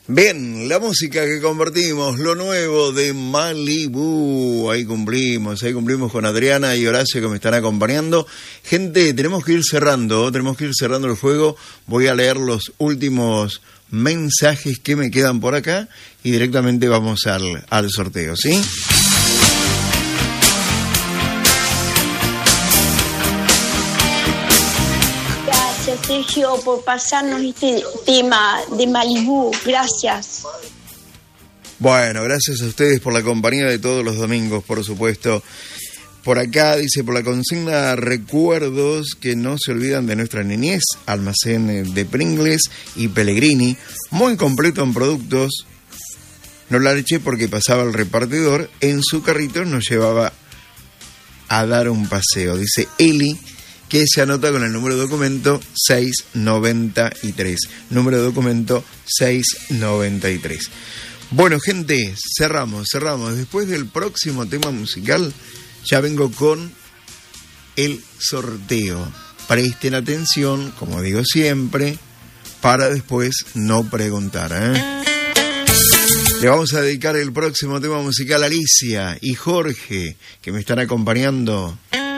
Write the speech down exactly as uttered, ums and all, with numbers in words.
Bien, la música que compartimos, lo nuevo de Malibu, ahí cumplimos, ahí cumplimos con Adriana y Horacio que me están acompañando. Gente, tenemos que ir cerrando, tenemos que ir cerrando el juego, voy a leer los últimos mensajes que me quedan por acá y directamente vamos al, al sorteo, ¿sí? Sergio, por pasarnos este tema de Malibu, gracias. Bueno, gracias a ustedes por la compañía de todos los domingos, por supuesto. Por acá dice, por la consigna recuerdos que no se olvidan de nuestra niñez, almacén de Pringles y Pellegrini, muy completo en productos. No la eché porque pasaba el repartidor, en su carrito nos llevaba a dar un paseo, dice Eli, que se anota con el número de documento seiscientos noventa y tres. Número de documento seiscientos noventa y tres. Bueno, gente, cerramos, cerramos. Después del próximo tema musical, ya vengo con el sorteo. Presten atención, como digo siempre, para después no preguntar, ¿eh? Le vamos a dedicar el próximo tema musical a Alicia y Jorge, que me están acompañando